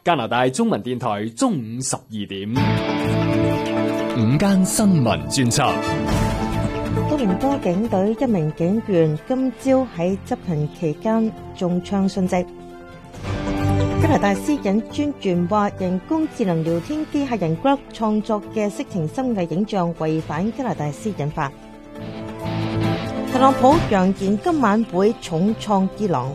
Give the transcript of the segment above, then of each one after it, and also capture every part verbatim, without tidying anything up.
加拿大中文電台中午十二點， 午間新聞專輯。 多倫多警隊一名警員今朝喺執行期間中槍殉職。加拿大私隱專員話，人工智能聊天機械人 Grok 創作嘅色情深偽影像違反加拿大私隱法。特朗普揚言今晚會重創伊朗。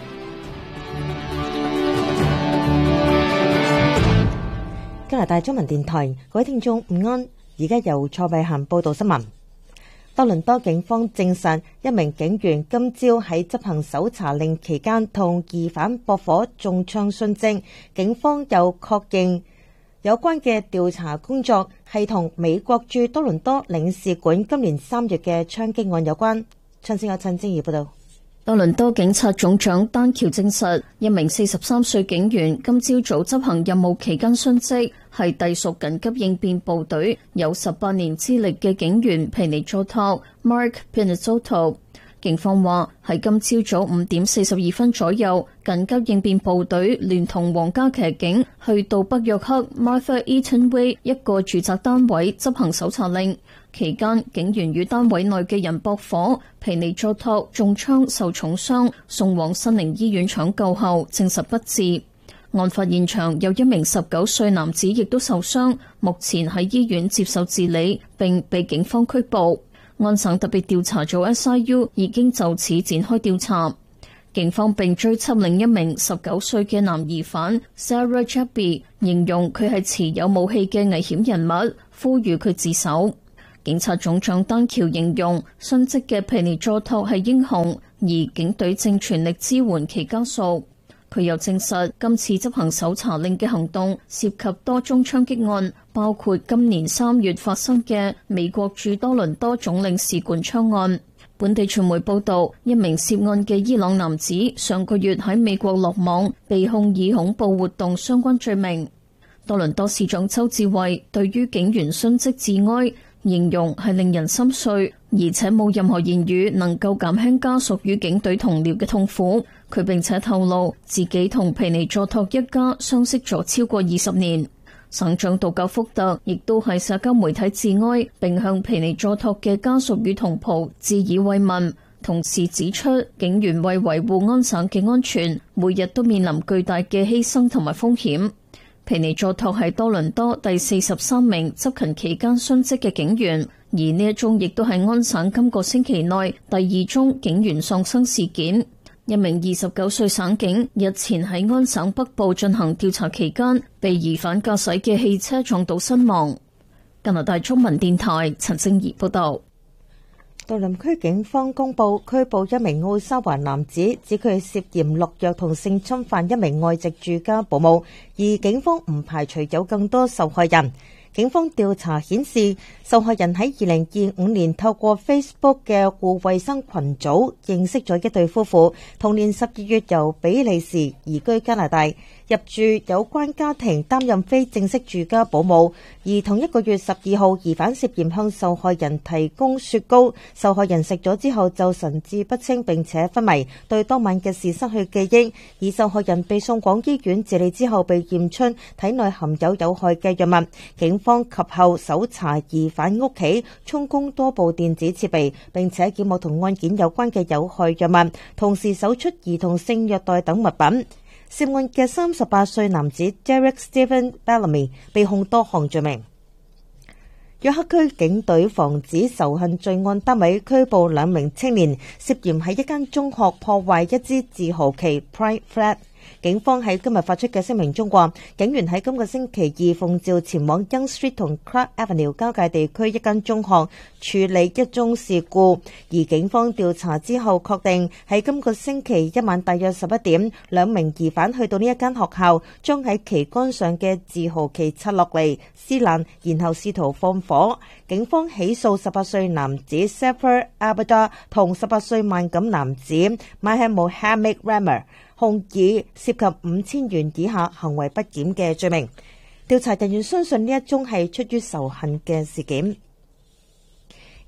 加拿大中文電台，各位聽眾午安，而家由蔡慧嫻報道新聞。多倫多警方證實，一名警員今朝喺執行搜查令期間同疑犯駁火中槍殉職。警方又確認有關嘅調查工作係同美國駐多倫多領事館今年三月嘅槍擊案有關。親先有陳晶儀報道。 多倫多警察總長丹喬證實，一名四十三歲警員今朝早執行任務期間殉職，係隸屬緊急應變部隊有十八年資歷嘅警員皮尼佐托 Mark Pinizzotto。警方話喺今朝早五點四十二分左右，緊急應變部隊聯同皇家騎警去到北約克 Martha Eaton Way 一個住宅單位執行搜查令。期間，警員與單位內嘅人駁火，皮尼佐托中槍受重傷，送往新寧醫院搶救後證實不治。案發現場有一名十九歲男子亦都受傷，目前喺醫院接受治理，並被警方拘捕。安省特別調查組 S I U 已經就此展開調查。警方並追緝另一名十九歲嘅男疑犯 Sarah Jaby， 形容佢係持有武器嘅危險人物，呼籲佢自首。警察總長丹喬形容殉職嘅皮尼佐托係英雄，而警隊正全力支援其家屬。佢又證實今次執行搜查令嘅行動涉及多宗槍擊案，包括今年三月發生嘅美國駐多倫多總領事館槍案。本地傳媒報道，一名涉案嘅伊朗男子上個月喺美國落網，被控以恐怖活動相關罪名。多倫多市長鄒至蕙對於警員殉職致哀，形容係令人心碎，而且冇任何言語能夠減輕家屬與警隊同僚嘅痛苦。佢並且透露自己同皮尼佐托一家相識咗超過二十年。省長杜教福特亦都喺社交媒體致哀，並向皮尼佐托嘅家屬與同袍致以慰問，同時指出警員為維護安省嘅安全，每日都面臨巨大嘅犧牲同埋風險。皮尼佐托係多倫多第四十三名執勤期間殉職嘅警員，而呢一宗亦都係安省今個星期內第二宗警員喪生事件。一名二十九歲省警日前喺安省北部進行調查期間，被疑犯駕駛嘅汽車撞到身亡。加拿大中文電台陳晶儀報道。 杜林區警方公布拘捕一名奧沙華男子，指佢涉嫌落藥同性侵犯一名外籍住家保姆，而警方唔排除有更多受害人。警方調查顯示，受害人喺二零二五年透過 Facebook 嘅互衛生群組認識咗一對夫婦，同年十二月由比利時移居加拿大，入住有關家庭擔任非正式住家保姆。而同一個月十二號，疑犯涉嫌向受害人提供雪糕，受害人食咗之後就神志不清並且昏迷，對當晚嘅事失去記憶。而受害人被送往醫院治理之後，被驗出體內含有有害嘅藥物。警方及後搜查疑犯屋企，充公多部電子設備，並且檢獲同案件有關嘅有害藥物，同時搜出兒童性虐待等物品。涉案嘅三十八歲男子 Derek Stephen Bellamy 被控多項罪名。約克區警隊防止仇恨罪案單位拘捕兩名青年，涉嫌喺一間中學破壞一支自豪旗 Pride Flag。警方喺今日發出嘅聲明中話，警員喺今個星期二奉召前往 Yonge Street 同 Clark Avenue 交界地區一間中學處理一宗事故，而警方調查之後確定喺今個星期一晚大約十一點，兩名疑犯去到呢一間學校，將喺旗杆上嘅自豪旗拆落嚟撕爛，然後試圖放火。警方起訴十八歲男子 Sefer Abada 同十八歲萬錦男子 Maher Mohammed Ramer，控以涉及五千元以下行為不檢嘅罪名。調查人員相信呢一宗係出於仇恨嘅事件。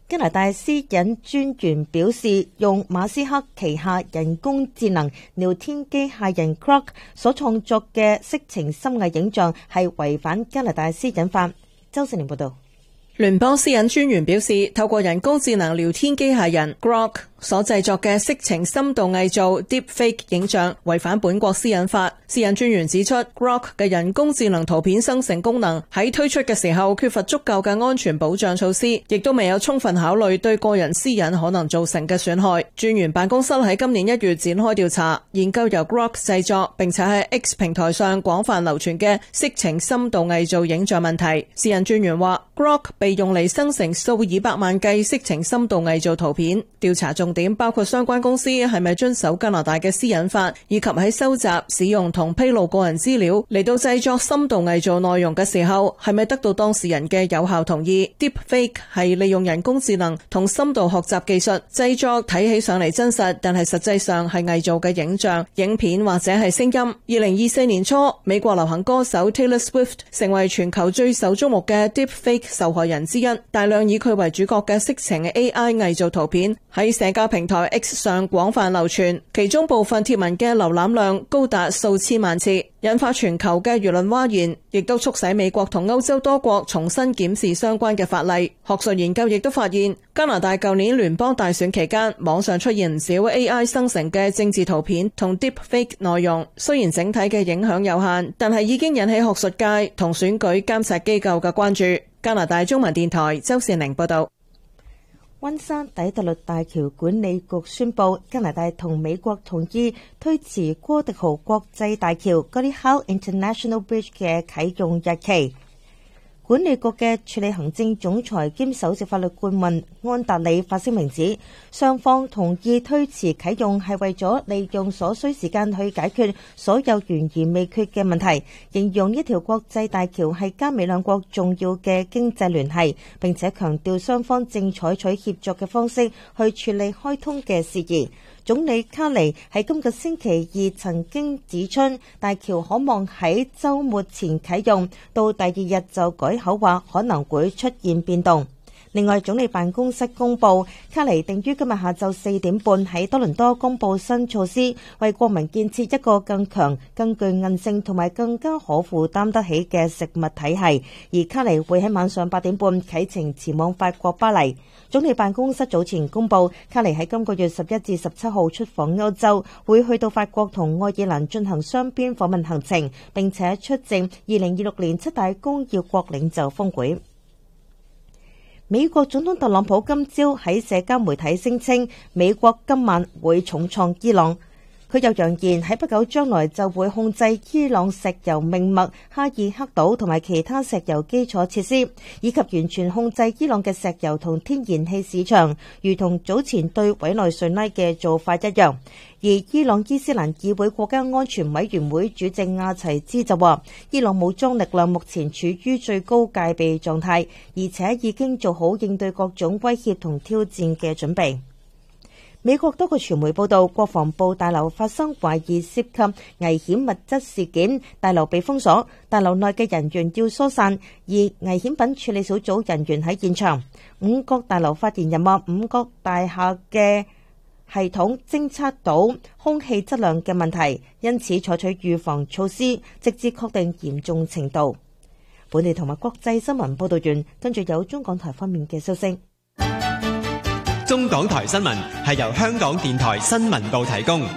加拿大私隱專員表示，用馬斯克旗下人工智能聊天機械人 Grok 所創作嘅色情深偽影像係違反加拿大私隱法。周世玲報道。 聯邦私隱專員表示，透過人工智能聊天機械人 Grok 所製作嘅色情深度偽造 Deepfake 影像違反本國私隱法。私隱專員指出 Grok 嘅人工智能圖片生成功能喺推出嘅時候缺乏足夠嘅安全保障措施，亦都未有充分考慮對個人私隱可能造成嘅損害。專員辦公室喺今年一月展開調查，研究由 Grok 製作並且喺 X 平台上廣泛流傳嘅色情深度偽造影像問題。私隱專員話 Grok 被用嚟生成數以百萬計色情深度偽造圖片。調查重點包括相關公司係咪遵守加拿大嘅私隱法，以及喺收集、使用同披露個人資料嚟到製作深度偽造內容嘅時候，係咪得到當事人嘅有效同意。 Deepfake 係利用人工智能同深度學習技術製作睇起上嚟真實，但係實際上係偽造嘅影像、影片或者係聲音。二零二四年初，美國流行歌手 Taylor Swift 成為全球最受矚目嘅 Deepfake 受害人之一。大量以佢為主角嘅色情 A I 偽造圖片喺社交平台 X 上廣泛流傳，其中部分貼文嘅瀏覽量高達數千萬次，引發全球嘅輿論譁然，亦都促使美國同歐洲多國重新檢視相關嘅法例。學術研究亦都發現，加拿大舊年聯邦大選期間，網上出現唔少 A I 生成嘅政治圖片同 Deepfake 內容，雖然整體嘅影響有限，但係已經引起學術界同選舉監察機構嘅關注。加拿大中文電台周善玲報道。 溫莎底特律大橋管理局宣布，加拿大同美國同意推遲哥迪豪國際大橋 Gordie Howe International Bridge 嘅啟用日期。管理局嘅處理行政總裁兼首席法律顧問安達里發聲明指，雙方同意推遲啟用係為咗利用所需時間去解決所有懸而未決嘅問題，形容呢條國際大橋係加美兩國重要嘅經濟聯繫，並且強調雙方正採取協作嘅方式去處理開通嘅事宜。總理卡尼喺今個星期二曾經指出，大橋可望喺週末前啟用，到第二日就改口話可能會出現變動。另外，總理辦公室公布，卡尼定於今日下晝四點半喺多倫多公布新措施，為國民建設一個更強、更具韌性同埋更加可負擔得起嘅食物體系。而卡尼會喺晚上八點半啟程前往法國巴黎。總理辦公室早前公布，卡尼喺今個月十一至十七號出訪歐洲，會去到法國同愛爾蘭進行雙邊訪問行程，並且出席二零二六年七大工業國領袖峰會。美國總統特朗普今朝喺社交媒體聲稱，美國今晚會重創伊朗。佢又揚言喺不久將來就會控制伊朗石油命脈哈爾克島同埋其他石油基礎設施，以及完全控制伊朗嘅石油同天然氣市場，如同早前對委內瑞拉嘅做法一樣。而伊朗伊斯蘭議會國家安全委員會主席阿齊茲就話，伊朗武裝力量目前處於最高戒備狀態，而且已經做好應對各種威脅同挑戰嘅準備。美國多個傳媒報道，國防部大樓發生懷疑涉及危險物質事件，大樓被封鎖，大樓內嘅人員要疏散，而危險品處理小組人員喺現場。五角大樓發言人話，五角大廈嘅系統偵測到空氣質量嘅問題，因此採取預防措施，直至確定嚴重程度。本地同埋國際新聞報道完，跟住有中港台方面嘅消息。 中港台新聞係由香港電台新聞部提供。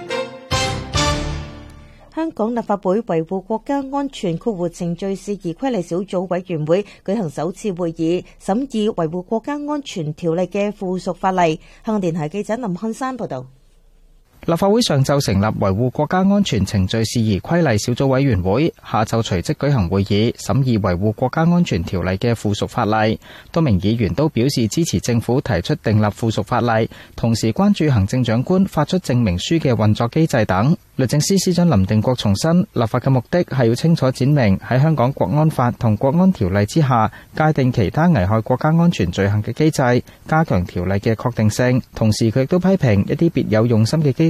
香港立法會維護國家安全括弧程序事宜規例小組委員會舉行首次會議，審議維護國家安全條例嘅附屬法例。香港電台記者林漢山報道。 立法會上晝成立維護國家安全程序事宜規例小組委員會，下晝隨即舉行會議，審議維護國家安全條例嘅附屬法例。多名議員都表示支持政府提出訂立附屬法例，同時關注行政長官發出證明書嘅運作機制等。律政司司長林定國重申，立法嘅目的係要清楚展明喺香港國安法同國安條例之下界定其他危害國家安全罪行嘅機制，加強條例嘅確定性。同時佢亦都批評一啲別有用心嘅機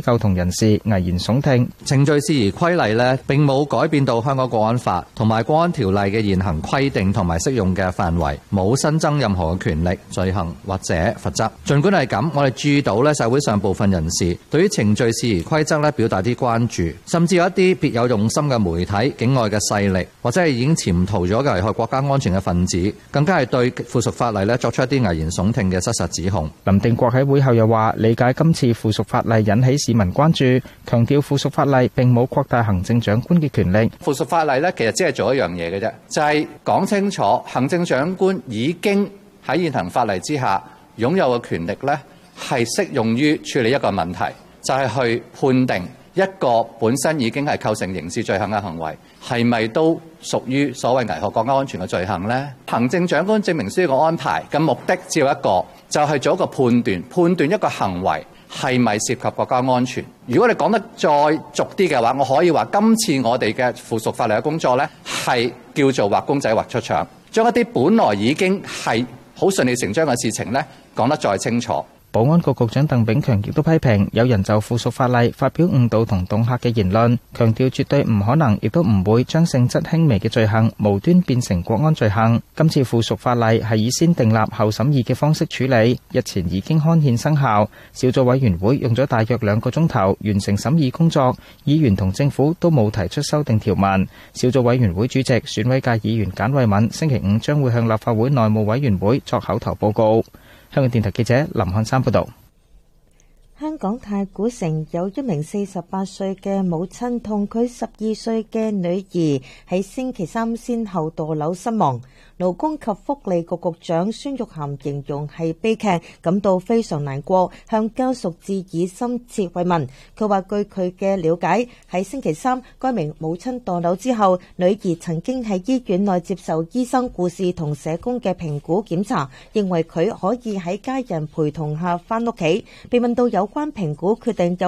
構同人士危言聳聽。 程序事宜規例呢並冇改變到香港國安法同埋國安條例嘅現行規定同埋適用嘅範圍，冇新增任何嘅權力、罪行或者罰則。儘管係咁，我哋注意到咧社會上部分人士對於程序事宜規則咧表達啲關注，甚至有一啲別有用心嘅媒體、境外嘅勢力或者係已經潛逃咗嘅危害國家安全嘅分子，更加係對附屬法例咧作出一啲危言聳聽嘅失實指控。 林定國喺會後又話：理解今次附屬法例引起市民關注，強調附屬法例並冇擴大行政長官嘅權力。 附屬法例咧其實只係做一樣嘢嘅啫，就係講清楚行政長官已經喺現行法例之下擁有嘅權力咧，係適用於處理一個問題，就係去判定一個本身已經係構成刑事罪行嘅行為，係咪都屬於所謂危害國家安全嘅罪行呢？行政長官證明書嘅安排嘅目的只有一個，就係做一個判斷，判斷一個行為係咪涉及國家安全。如果你講得再俗啲嘅話，我可以話今次我哋嘅附屬法例嘅工作呢，係叫做畫公仔畫出腸，將一啲本來已經係好順理成章嘅事情呢，講得再清楚。 保安局局長鄧炳強亦都批評有人就附屬法例發表誤導同恫嚇嘅言論，強調絕對唔可能，亦都唔會將性質輕微嘅罪行無端變成國安罪行。今次附屬法例係以先訂立後審議嘅方式處理，日前已經刊憲生效。小組委員會用咗大約兩個鐘頭完成審議工作，議員同政府都冇提出修訂條文。小組委員會主席選委界議員簡慧敏星期五將會向立法會內務委員會作口頭報告。香港電台記者林漢山報道。 香港太古城有一名四十八歲嘅母親同佢十二歲嘅女兒喺星期三先後墮樓身亡。勞工及福利局局長孫玉菡形容係悲劇，感到非常難過，向家屬致以深切慰問。佢話據佢嘅了解，喺星期三該名母親墮樓之後，女兒曾經喺醫院內接受醫生、護士同社工嘅評估檢查，認為佢可以喺家人陪同下返屋企。被問到有關評估決定有